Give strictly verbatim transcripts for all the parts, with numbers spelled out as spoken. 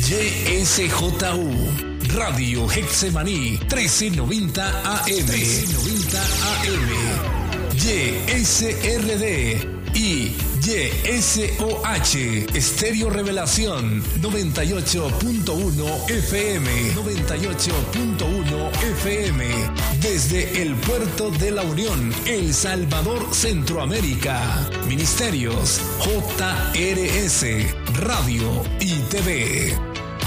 Y S J U, Radio Getsemaní, trece noventa A M, trece noventa A M, Y S R D y Y S O H, Estéreo Revelación, noventa y ocho punto uno F M, noventa y ocho punto uno F M, desde el Puerto de la Unión, El Salvador, Centroamérica. Ministerios J R S, Radio y T V.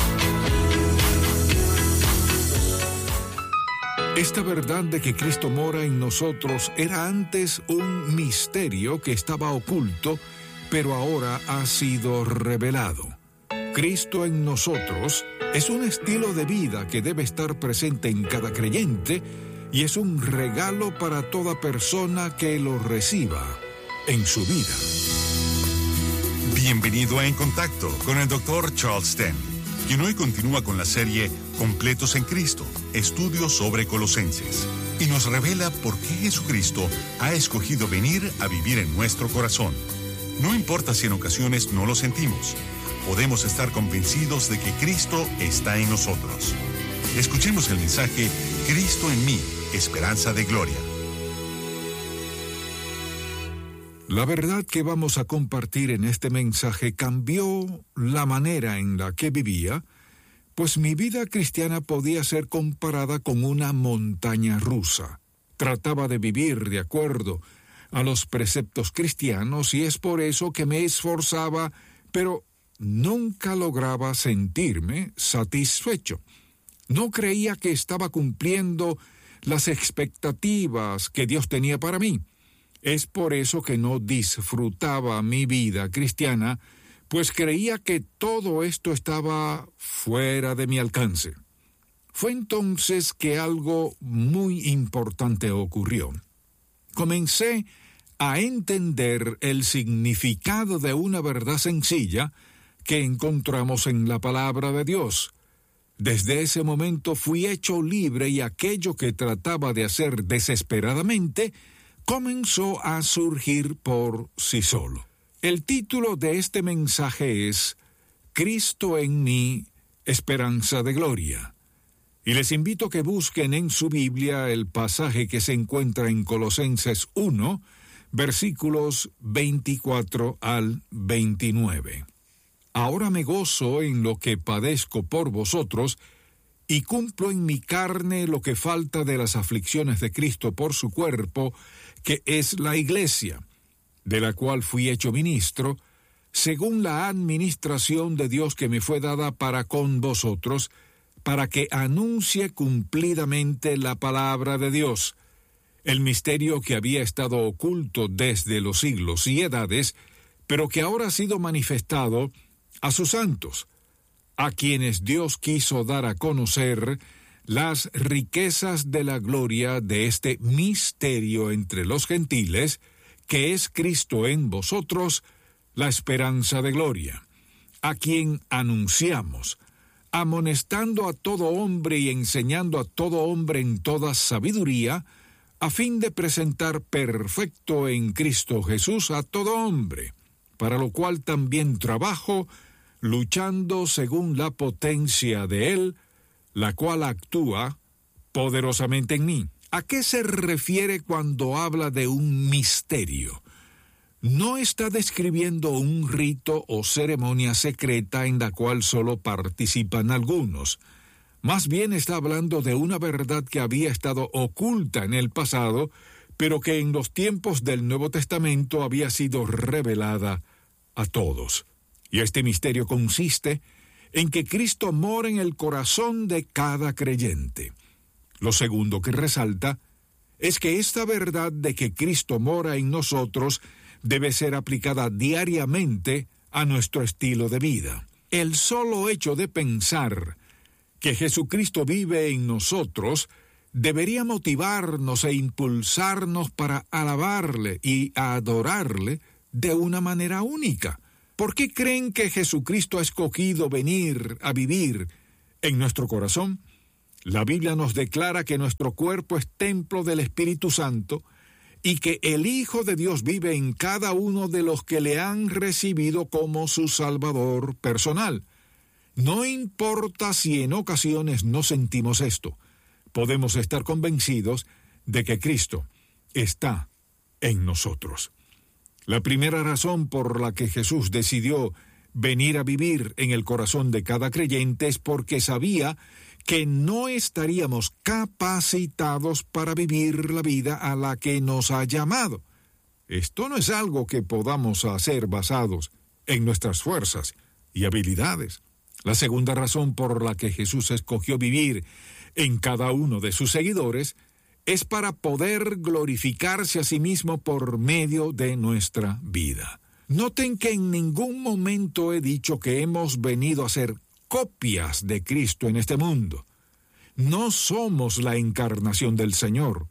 Esta verdad de que Cristo mora en nosotros era antes un misterio que estaba oculto, pero ahora ha sido revelado. Cristo en nosotros es un estilo de vida que debe estar presente en cada creyente y es un regalo para toda persona que lo reciba en su vida. Bienvenido a En Contacto con el doctor Charles Stanley, quien hoy continúa con la serie Completos en Cristo, estudios sobre Colosenses, y nos revela por qué Jesucristo ha escogido venir a vivir en nuestro corazón. No importa si en ocasiones no lo sentimos, podemos estar convencidos de que Cristo está en nosotros. Escuchemos el mensaje Cristo en mí, esperanza de gloria. La verdad que vamos a compartir en este mensaje cambió la manera en la que vivía, pues mi vida cristiana podía ser comparada con una montaña rusa. Trataba de vivir de acuerdo a los preceptos cristianos y es por eso que me esforzaba, pero nunca lograba sentirme satisfecho. No creía que estaba cumpliendo las expectativas que Dios tenía para mí. Es por eso que no disfrutaba mi vida cristiana, pues creía que todo esto estaba fuera de mi alcance. Fue entonces que algo muy importante ocurrió. Comencé a entender el significado de una verdad sencilla que encontramos en la palabra de Dios. Desde ese momento fui hecho libre y aquello que trataba de hacer desesperadamente comenzó a surgir por sí solo. El título de este mensaje es Cristo en mí, esperanza de gloria. Y les invito a que busquen en su Biblia el pasaje que se encuentra en Colosenses uno, versículos veinticuatro al veintinueve. Ahora me gozo en lo que padezco por vosotros, y cumplo en mi carne lo que falta de las aflicciones de Cristo por su cuerpo, que es la Iglesia, de la cual fui hecho ministro, según la administración de Dios que me fue dada para con vosotros, para que anuncie cumplidamente la palabra de Dios, el misterio que había estado oculto desde los siglos y edades, pero que ahora ha sido manifestado a sus santos, a quienes Dios quiso dar a conocer las riquezas de la gloria de este misterio entre los gentiles, que es Cristo en vosotros, la esperanza de gloria, a quien anunciamos, amonestando a todo hombre y enseñando a todo hombre en toda sabiduría, a fin de presentar perfecto en Cristo Jesús a todo hombre, para lo cual también trabajo, luchando según la potencia de Él, la cual actúa poderosamente en mí. ¿A qué se refiere cuando habla de un misterio? No está describiendo un rito o ceremonia secreta en la cual solo participan algunos. Más bien está hablando de una verdad que había estado oculta en el pasado, pero que en los tiempos del Nuevo Testamento había sido revelada a todos. Y este misterio consiste en que Cristo mora en el corazón de cada creyente. Lo segundo que resalta es que esta verdad de que Cristo mora en nosotros debe ser aplicada diariamente a nuestro estilo de vida. El solo hecho de pensar que Jesucristo vive en nosotros debería motivarnos e impulsarnos para alabarle y adorarle de una manera única. ¿Por qué creen que Jesucristo ha escogido venir a vivir en nuestro corazón? La Biblia nos declara que nuestro cuerpo es templo del Espíritu Santo y que el Hijo de Dios vive en cada uno de los que le han recibido como su Salvador personal. No importa si en ocasiones no sentimos esto, podemos estar convencidos de que Cristo está en nosotros. La primera razón por la que Jesús decidió venir a vivir en el corazón de cada creyente es porque sabía que no estaríamos capacitados para vivir la vida a la que nos ha llamado. Esto no es algo que podamos hacer basados en nuestras fuerzas y habilidades. La segunda razón por la que Jesús escogió vivir en cada uno de sus seguidores es para poder glorificarse a sí mismo por medio de nuestra vida. Noten que en ningún momento he dicho que hemos venido a ser copias de Cristo en este mundo. No somos la encarnación del Señor.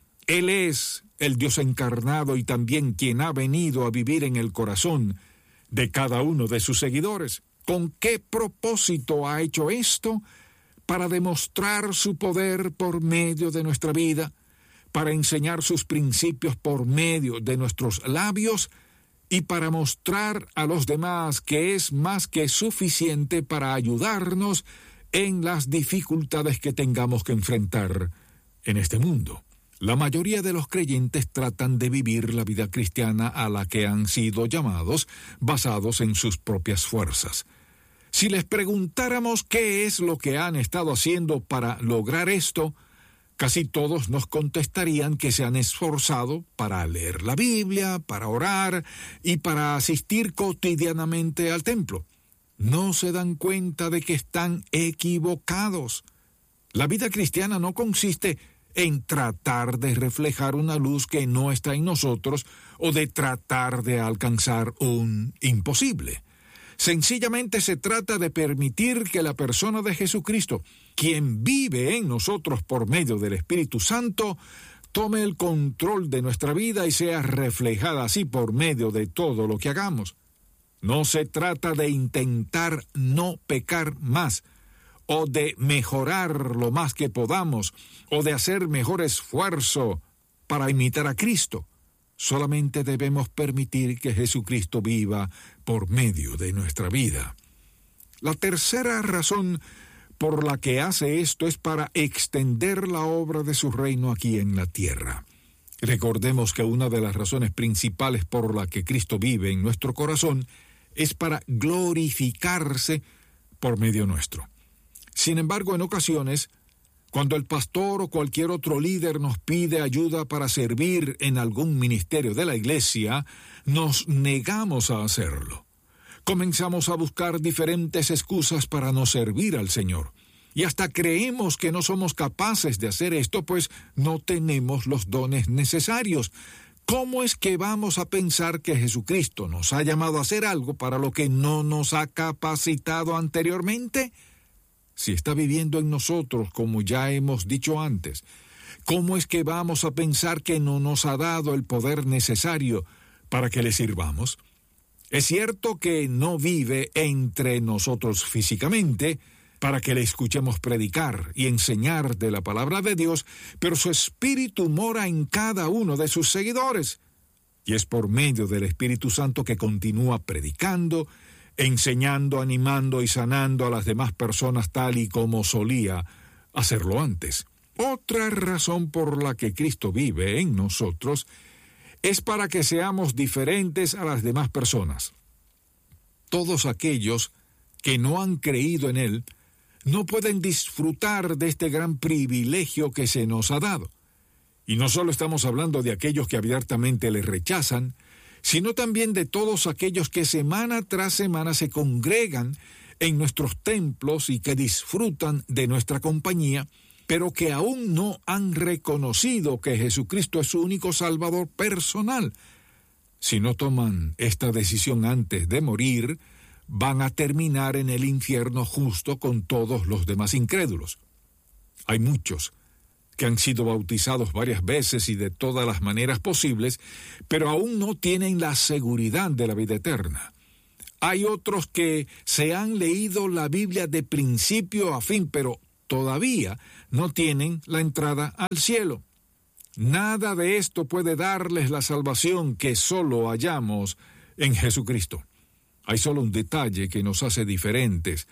Él es el Dios encarnado y también quien ha venido a vivir en el corazón de cada uno de sus seguidores. ¿Con qué propósito ha hecho esto? Para demostrar su poder por medio de nuestra vida, para enseñar sus principios por medio de nuestros labios y para mostrar a los demás que es más que suficiente para ayudarnos en las dificultades que tengamos que enfrentar en este mundo. La mayoría de los creyentes tratan de vivir la vida cristiana a la que han sido llamados, basados en sus propias fuerzas. Si les preguntáramos qué es lo que han estado haciendo para lograr esto, casi todos nos contestarían que se han esforzado para leer la Biblia, para orar y para asistir cotidianamente al templo. No se dan cuenta de que están equivocados. La vida cristiana no consiste en tratar de reflejar una luz que no está en nosotros o de tratar de alcanzar un imposible. Sencillamente se trata de permitir que la persona de Jesucristo, quien vive en nosotros por medio del Espíritu Santo, tome el control de nuestra vida y sea reflejada así por medio de todo lo que hagamos. No se trata de intentar no pecar más, o de mejorar lo más que podamos, o de hacer mejor esfuerzo para imitar a Cristo. Solamente debemos permitir que Jesucristo viva por medio de nuestra vida. La tercera razón por la que hace esto es para extender la obra de su reino aquí en la tierra. Recordemos que una de las razones principales por la que Cristo vive en nuestro corazón es para glorificarse por medio nuestro. Sin embargo, en ocasiones, cuando el pastor o cualquier otro líder nos pide ayuda para servir en algún ministerio de la iglesia, nos negamos a hacerlo. Comenzamos a buscar diferentes excusas para no servir al Señor. Y hasta creemos que no somos capaces de hacer esto, pues no tenemos los dones necesarios. ¿Cómo es que vamos a pensar que Jesucristo nos ha llamado a hacer algo para lo que no nos ha capacitado anteriormente? Si está viviendo en nosotros, como ya hemos dicho antes, ¿cómo es que vamos a pensar que no nos ha dado el poder necesario para que le sirvamos? Es cierto que no vive entre nosotros físicamente para que le escuchemos predicar y enseñar de la palabra de Dios, pero su espíritu mora en cada uno de sus seguidores. Y es por medio del Espíritu Santo que continúa predicando, enseñando, animando y sanando a las demás personas tal y como solía hacerlo antes. Otra razón por la que Cristo vive en nosotros es para que seamos diferentes a las demás personas. Todos aquellos que no han creído en Él no pueden disfrutar de este gran privilegio que se nos ha dado. Y no solo estamos hablando de aquellos que abiertamente le rechazan, sino también de todos aquellos que semana tras semana se congregan en nuestros templos y que disfrutan de nuestra compañía, pero que aún no han reconocido que Jesucristo es su único Salvador personal. Si no toman esta decisión antes de morir, van a terminar en el infierno justo con todos los demás incrédulos. Hay muchos que han sido bautizados varias veces y de todas las maneras posibles, pero aún no tienen la seguridad de la vida eterna. Hay otros que se han leído la Biblia de principio a fin, pero todavía no tienen la entrada al cielo. Nada de esto puede darles la salvación que solo hallamos en Jesucristo. Hay solo un detalle que nos hace diferentes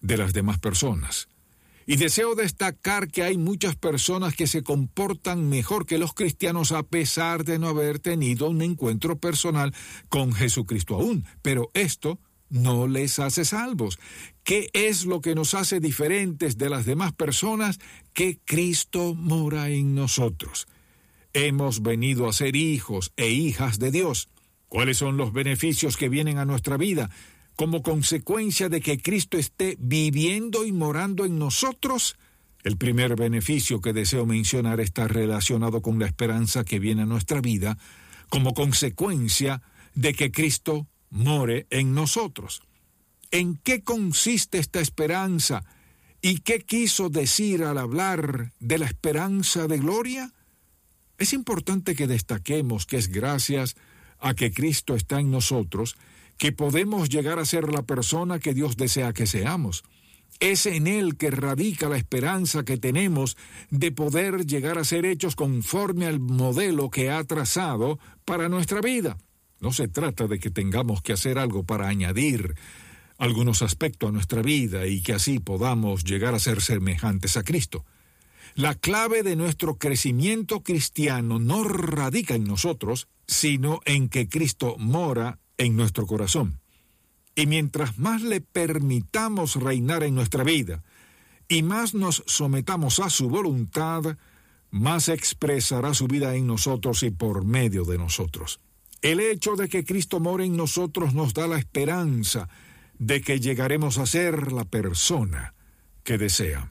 de las demás personas. Y deseo destacar que hay muchas personas que se comportan mejor que los cristianos a pesar de no haber tenido un encuentro personal con Jesucristo aún, pero esto no les hace salvos. ¿Qué es lo que nos hace diferentes de las demás personas? Que Cristo mora en nosotros. Hemos venido a ser hijos e hijas de Dios. ¿Cuáles son los beneficios que vienen a nuestra vida como consecuencia de que Cristo esté viviendo y morando en nosotros? El primer beneficio que deseo mencionar está relacionado con la esperanza que viene a nuestra vida como consecuencia de que Cristo more en nosotros. ¿En qué consiste esta esperanza? ¿Y qué quiso decir al hablar de la esperanza de gloria? Es importante que destaquemos que es gracias a que Cristo está en nosotros que podemos llegar a ser la persona que Dios desea que seamos. Es en Él que radica la esperanza que tenemos de poder llegar a ser hechos conforme al modelo que ha trazado para nuestra vida. No se trata de que tengamos que hacer algo para añadir algunos aspectos a nuestra vida y que así podamos llegar a ser semejantes a Cristo. La clave de nuestro crecimiento cristiano no radica en nosotros, sino en que Cristo mora en nuestro corazón. Y mientras más le permitamos reinar en nuestra vida y más nos sometamos a su voluntad, más expresará su vida en nosotros y por medio de nosotros. El hecho de que Cristo more en nosotros nos da la esperanza de que llegaremos a ser la persona que desea.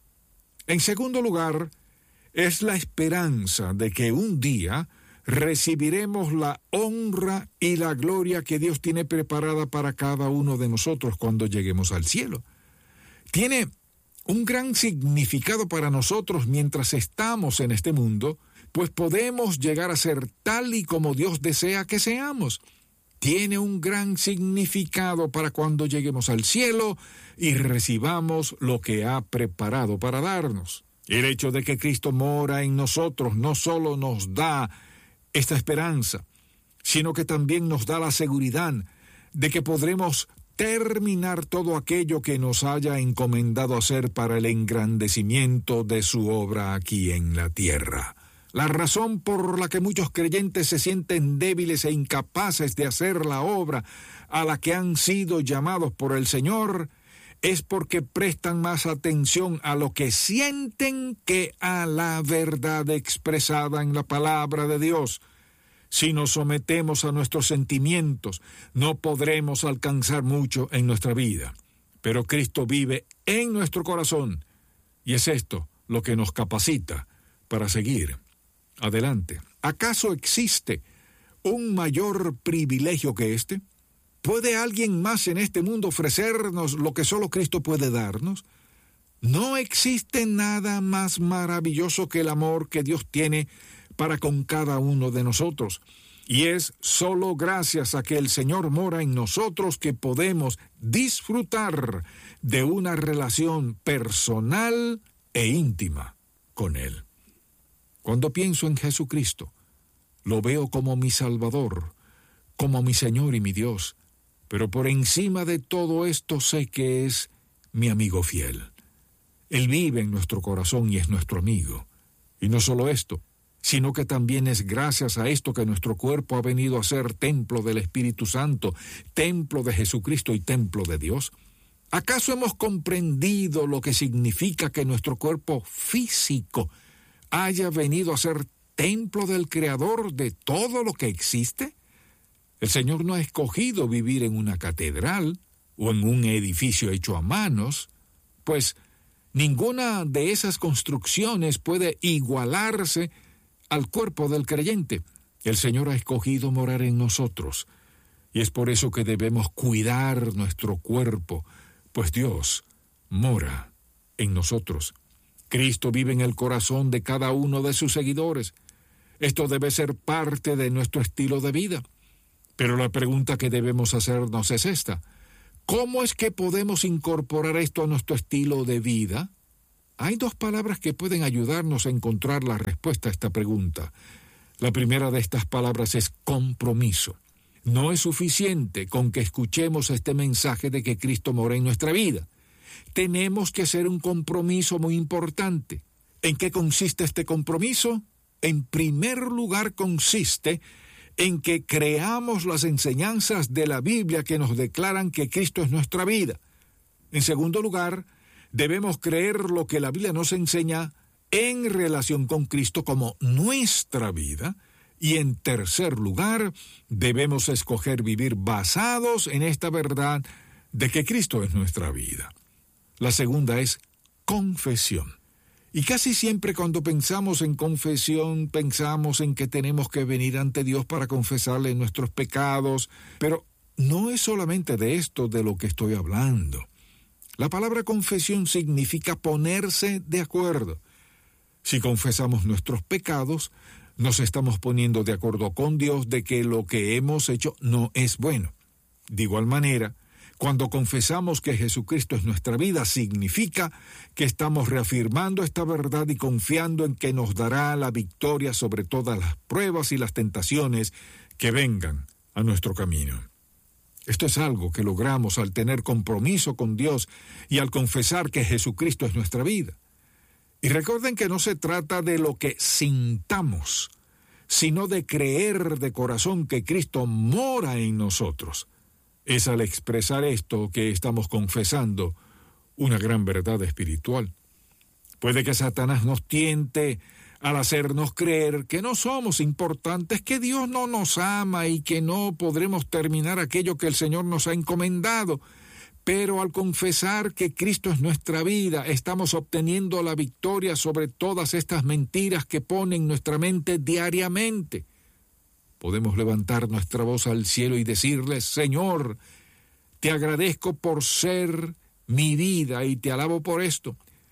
En segundo lugar, es la esperanza de que un día recibiremos la honra y la gloria que Dios tiene preparada para cada uno de nosotros cuando lleguemos al cielo. Tiene un gran significado para nosotros mientras estamos en este mundo, pues podemos llegar a ser tal y como Dios desea que seamos. Tiene un gran significado para cuando lleguemos al cielo y recibamos lo que ha preparado para darnos. El hecho de que Cristo mora en nosotros no solo nos da esta esperanza, sino que también nos da la seguridad de que podremos terminar todo aquello que nos haya encomendado hacer para el engrandecimiento de su obra aquí en la tierra. La razón por la que muchos creyentes se sienten débiles e incapaces de hacer la obra a la que han sido llamados por el Señor es porque prestan más atención a lo que sienten que a la verdad expresada en la palabra de Dios. Si nos sometemos a nuestros sentimientos, no podremos alcanzar mucho en nuestra vida. Pero Cristo vive en nuestro corazón y es esto lo que nos capacita para seguir adelante. ¿Acaso existe un mayor privilegio que este? ¿Puede alguien más en este mundo ofrecernos lo que solo Cristo puede darnos? No existe nada más maravilloso que el amor que Dios tiene para con cada uno de nosotros. Y es solo gracias a que el Señor mora en nosotros que podemos disfrutar de una relación personal e íntima con Él. Cuando pienso en Jesucristo, lo veo como mi Salvador, como mi Señor y mi Dios, pero por encima de todo esto sé que es mi amigo fiel. Él vive en nuestro corazón y es nuestro amigo. Y no solo esto, sino que también es gracias a esto que nuestro cuerpo ha venido a ser templo del Espíritu Santo, templo de Jesucristo y templo de Dios. ¿Acaso hemos comprendido lo que significa que nuestro cuerpo físico haya venido a ser templo del Creador de todo lo que existe? El Señor no ha escogido vivir en una catedral o en un edificio hecho a manos, pues ninguna de esas construcciones puede igualarse al cuerpo del creyente. El Señor ha escogido morar en nosotros, y es por eso que debemos cuidar nuestro cuerpo, pues Dios mora en nosotros. Cristo vive en el corazón de cada uno de sus seguidores. Esto debe ser parte de nuestro estilo de vida. Pero la pregunta que debemos hacernos es esta: ¿cómo es que podemos incorporar esto a nuestro estilo de vida? Hay dos palabras que pueden ayudarnos a encontrar la respuesta a esta pregunta. La primera de estas palabras es compromiso. No es suficiente con que escuchemos este mensaje de que Cristo mora en nuestra vida. tenemos que hacer un compromiso muy importante. ¿En qué consiste este compromiso? En primer lugar, consiste en que creamos las enseñanzas de la Biblia que nos declaran que Cristo es nuestra vida. En segundo lugar, debemos creer lo que la Biblia nos enseña en relación con Cristo como nuestra vida. Y en tercer lugar, debemos escoger vivir basados en esta verdad de que Cristo es nuestra vida. La segunda es confesión. Y casi siempre cuando pensamos en confesión, pensamos en que tenemos que venir ante Dios para confesarle nuestros pecados, pero no es solamente de esto de lo que estoy hablando. La palabra confesión significa ponerse de acuerdo. Si confesamos nuestros pecados, nos estamos poniendo de acuerdo con Dios de que lo que hemos hecho no es bueno. De igual manera, cuando confesamos que Jesucristo es nuestra vida, significa que estamos reafirmando esta verdad y confiando en que nos dará la victoria sobre todas las pruebas y las tentaciones que vengan a nuestro camino. Esto es algo que logramos al tener compromiso con Dios y al confesar que Jesucristo es nuestra vida. Y recuerden que no se trata de lo que sintamos, sino de creer de corazón que Cristo mora en nosotros. Es al expresar esto que estamos confesando una gran verdad espiritual. Puede que Satanás nos tiente al hacernos creer que no somos importantes, que Dios no nos ama y que no podremos terminar aquello que el Señor nos ha encomendado. Pero al confesar que Cristo es nuestra vida, estamos obteniendo la victoria sobre todas estas mentiras que ponen nuestra mente diariamente. Podemos levantar nuestra voz al cielo y decirle: Señor, te agradezco por ser mi vida y te alabo por esto.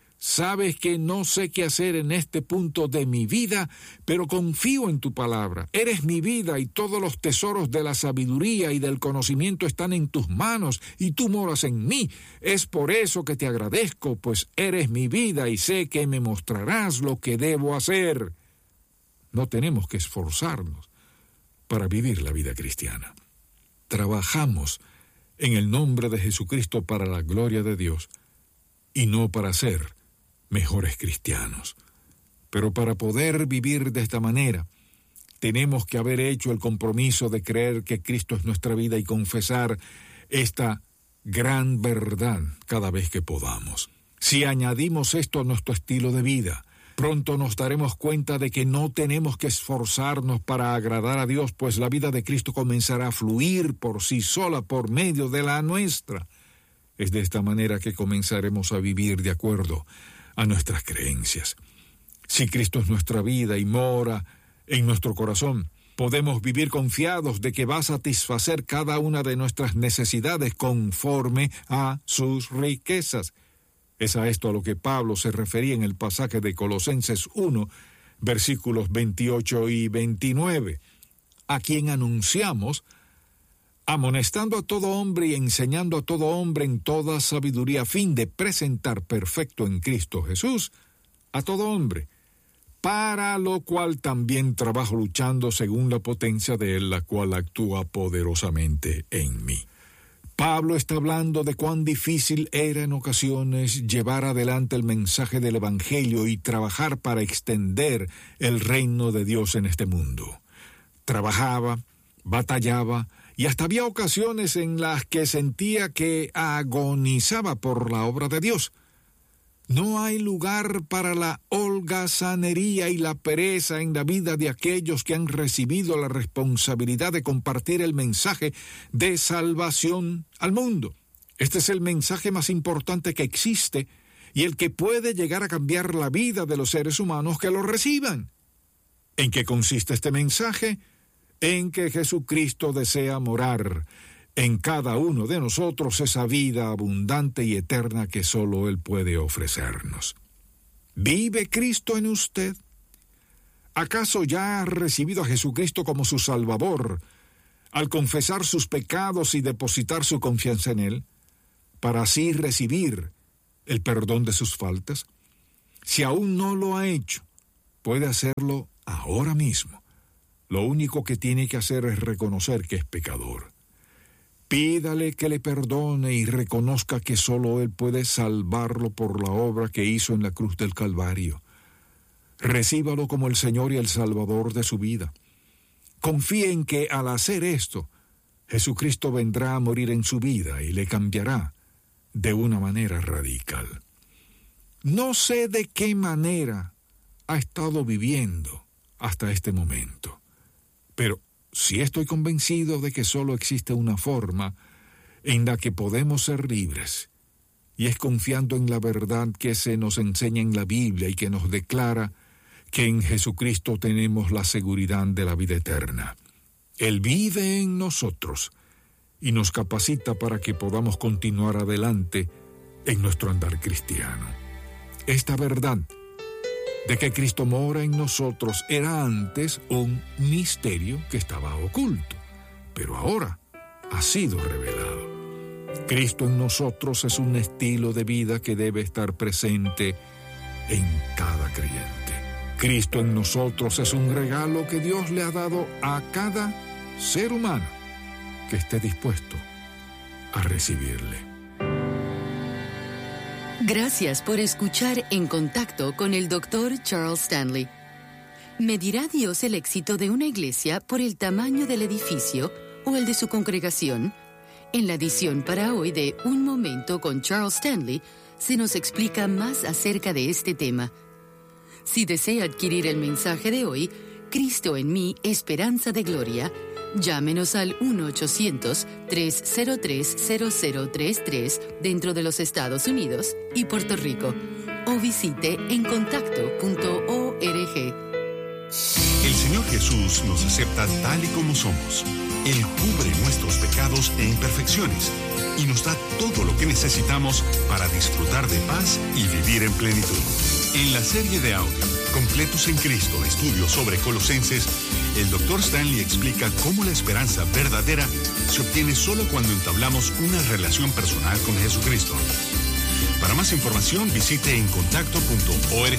Sabes que no sé qué hacer en este punto de mi vida, pero confío en tu palabra. Eres mi vida y todos los tesoros de la sabiduría y del conocimiento están en tus manos y tú moras en mí. Es por eso que te agradezco, pues eres mi vida y sé que me mostrarás lo que debo hacer. No tenemos que esforzarnos para vivir la vida cristiana. Trabajamos en el nombre de Jesucristo para la gloria de Dios y no para ser mejores cristianos. Pero para poder vivir de esta manera, tenemos que haber hecho el compromiso de creer que Cristo es nuestra vida y confesar esta gran verdad cada vez que podamos. Si añadimos esto a nuestro estilo de vida, pronto nos daremos cuenta de que no tenemos que esforzarnos para agradar a Dios, pues la vida de Cristo comenzará a fluir por sí sola por medio de la nuestra. Es de esta manera que comenzaremos a vivir de acuerdo a nuestras creencias. Si Cristo es nuestra vida y mora en nuestro corazón, podemos vivir confiados de que va a satisfacer cada una de nuestras necesidades conforme a sus riquezas. Es a esto a lo que Pablo se refería en el pasaje de Colosenses uno, versículos veintiocho y veintinueve, a quien anunciamos, amonestando a todo hombre y enseñando a todo hombre en toda sabiduría, a fin de presentar perfecto en Cristo Jesús a todo hombre, para lo cual también trabajo luchando según la potencia de Él, la cual actúa poderosamente en mí. Pablo está hablando de cuán difícil era en ocasiones llevar adelante el mensaje del Evangelio y trabajar para extender el reino de Dios en este mundo. Trabajaba, batallaba, y hasta había ocasiones en las que sentía que agonizaba por la obra de Dios. No hay lugar para la holgazanería y la pereza en la vida de aquellos que han recibido la responsabilidad de compartir el mensaje de salvación al mundo. Este es el mensaje más importante que existe y el que puede llegar a cambiar la vida de los seres humanos que lo reciban. ¿En qué consiste este mensaje? En que Jesucristo desea morar en cada uno de nosotros esa vida abundante y eterna que solo Él puede ofrecernos. ¿Vive Cristo en usted? ¿Acaso ya ha recibido a Jesucristo como su Salvador al confesar sus pecados y depositar su confianza en Él, para así recibir el perdón de sus faltas? Si aún no lo ha hecho, puede hacerlo ahora mismo. Lo único que tiene que hacer es reconocer que es pecador. Pídale que le perdone y reconozca que solo Él puede salvarlo por la obra que hizo en la cruz del Calvario. Recíbalo como el Señor y el Salvador de su vida. Confíe en que al hacer esto, Jesucristo vendrá a morir en su vida y le cambiará de una manera radical. No sé de qué manera ha estado viviendo hasta este momento, pero sí estoy convencido de que solo existe una forma en la que podemos ser libres, y es confiando en la verdad que se nos enseña en la Biblia y que nos declara que en Jesucristo tenemos la seguridad de la vida eterna. Él vive en nosotros y nos capacita para que podamos continuar adelante en nuestro andar cristiano. Esta verdad de que Cristo mora en nosotros era antes un misterio que estaba oculto, pero ahora ha sido revelado. Cristo en nosotros es un estilo de vida que debe estar presente en cada creyente. Cristo en nosotros es un regalo que Dios le ha dado a cada ser humano que esté dispuesto a recibirle. Gracias por escuchar En Contacto con el doctor Charles Stanley. ¿Medirá Dios el éxito de una iglesia por el tamaño del edificio o el de su congregación? En la edición para hoy de Un Momento con Charles Stanley, se nos explica más acerca de este tema. Si desea adquirir el mensaje de hoy, Cristo en mí, Esperanza de Gloria, llámenos al uno ochocientos, tres cero tres, cero cero tres tres dentro de los Estados Unidos y Puerto Rico, o visite en contacto punto org. El Señor Jesús nos acepta tal y como somos. Él cubre nuestros pecados e imperfecciones y nos da todo lo que necesitamos para disfrutar de paz y vivir en plenitud. En la serie de audio Completos en Cristo, estudios sobre Colosenses, el doctor Stanley explica cómo la esperanza verdadera se obtiene solo cuando entablamos una relación personal con Jesucristo. Para más información, visite en contacto punto org.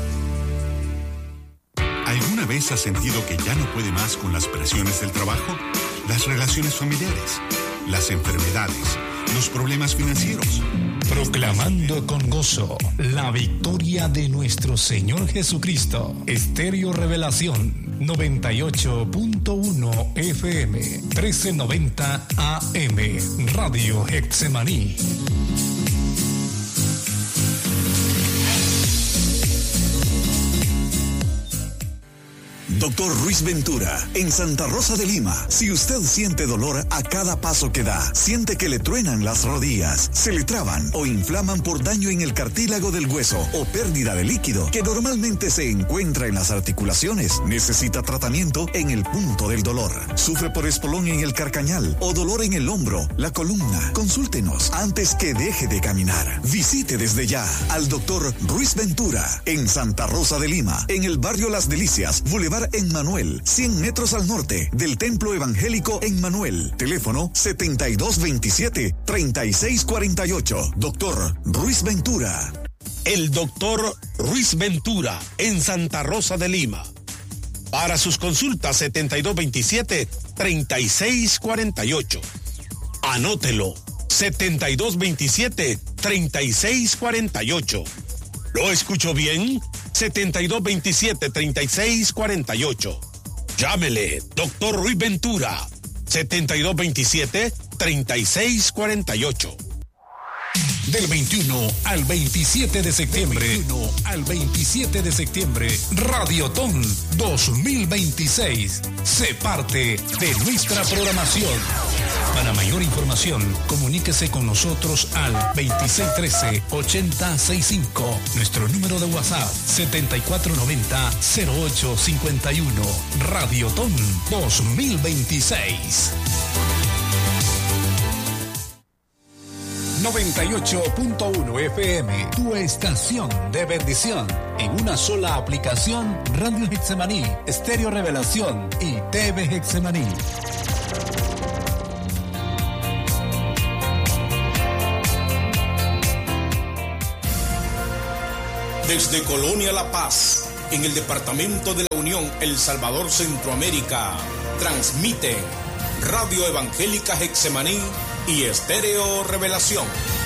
¿Alguna vez has sentido que ya no puede más con las presiones del trabajo, las relaciones familiares, las enfermedades, los problemas financieros? Proclamando con gozo la victoria de nuestro Señor Jesucristo. Estéreo Revelación noventa y ocho punto uno F M, trece noventa A M, Radio Getsemaní. Doctor Ruiz Ventura, en Santa Rosa de Lima. Si usted siente dolor a cada paso que da, siente que le truenan las rodillas, se le traban o inflaman por daño en el cartílago del hueso o pérdida de líquido que normalmente se encuentra en las articulaciones, necesita tratamiento en el punto del dolor. Sufre por espolón en el carcañal o dolor en el hombro, la columna. Consúltenos antes que deje de caminar. Visite desde ya al doctor Ruiz Ventura en Santa Rosa de Lima, en el barrio Las Delicias, Boulevard en Manuel, cien metros al norte del Templo Evangélico en Manuel. Teléfono setenta y dos veintisiete, treinta y seis cuarenta y ocho. Doctor Ruiz Ventura. El doctor Ruiz Ventura en Santa Rosa de Lima. Para sus consultas setenta y dos veintisiete, treinta y seis cuarenta y ocho. Anótelo. setenta y dos veintisiete, treinta y seis cuarenta y ocho. ¿Lo escucho bien? setenta y dos veintisiete, treinta y seis cuarenta y ocho. Llámele, doctor Ruiz Ventura, setenta y dos veintisiete, treinta y seis cuarenta y ocho. Del veintiuno al veintisiete de septiembre. Del veintiuno al veintisiete de septiembre. Radiotón dos mil veintiséis. Se parte de nuestra programación. Para mayor información, comuníquese con nosotros al veintiséis trece, ochenta sesenta y cinco. Nuestro número de WhatsApp setenta y cuatro noventa, cero ocho cincuenta y uno. Radiotón dos mil veintiséis. noventa y ocho punto uno F M, tu estación de bendición. En una sola aplicación, Radio Getsemaní, Estéreo Revelación y T V Getsemaní. Desde Colonia La Paz, en el departamento de la Unión El Salvador, Centroamérica, transmite Radio Evangélica Getsemaní y Estéreo Revelación.